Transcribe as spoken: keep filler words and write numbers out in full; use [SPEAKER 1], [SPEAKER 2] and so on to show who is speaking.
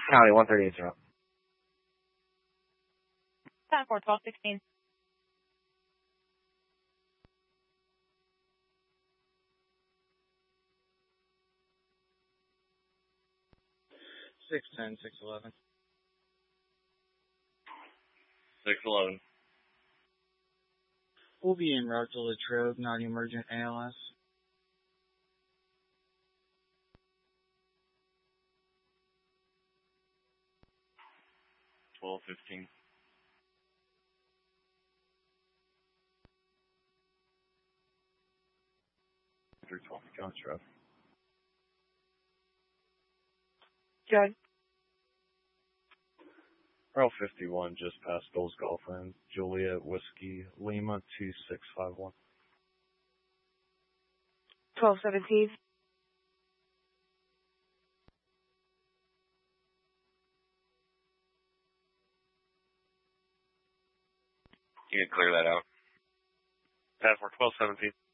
[SPEAKER 1] County, one thirty-eight zero.
[SPEAKER 2] ten four, twelve sixteen.
[SPEAKER 3] six ten, six eleven.
[SPEAKER 4] six eleven.
[SPEAKER 3] We'll be en route to Latrobe, non-emergent A L S.
[SPEAKER 4] twelve fifteen. three twelve, John Stroud.
[SPEAKER 2] Judge.
[SPEAKER 4] Route fifty-one, just past Dole's Golf Land. Juliet Whiskey Lima two six five one.
[SPEAKER 2] twelve seventeen.
[SPEAKER 4] You can clear that out.
[SPEAKER 1] ten four, twelve seventeen.